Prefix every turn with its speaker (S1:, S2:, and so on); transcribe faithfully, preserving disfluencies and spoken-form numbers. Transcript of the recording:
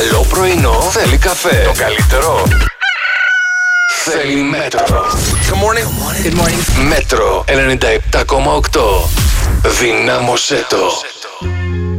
S1: Καλό πρωινό θέλει καφέ. Το καλύτερο θέλει Μέτρο.
S2: Good morning. Good morning.
S1: Μέτρο ενενήντα επτά κόμμα οκτώ. Δυνάμωσέ το.